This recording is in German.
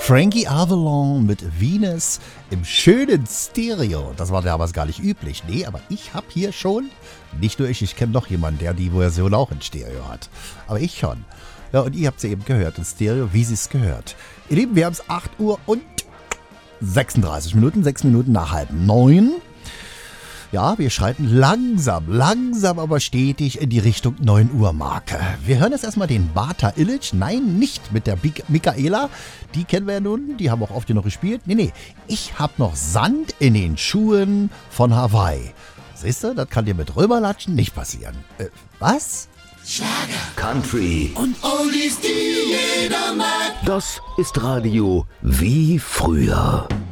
Frankie Avalon mit Venus im schönen Stereo. Das war damals gar nicht üblich. Nee, aber ich habe hier schon, nicht nur ich kenne noch jemanden, der die Version auch in Stereo hat. Aber ich schon. Ja, und ihr habt sie eben gehört in Stereo, wie sie es gehört. Ihr Lieben, wir haben es 8 Uhr und 36 Minuten, 6 Minuten nach 8:30. Ja, wir schreiten langsam, aber stetig in die Richtung 9 Uhr Marke. Wir hören jetzt erstmal den Bata Illich. Nein, nicht mit der Michaela. Die kennen wir ja nun, die haben auch oft hier noch gespielt. Nee, ich hab noch Sand in den Schuhen von Hawaii. Siehst du, das kann dir mit Römerlatschen nicht passieren. Was? Schlager, Country und Oldies, die jeder mag. Das ist Radio wie früher.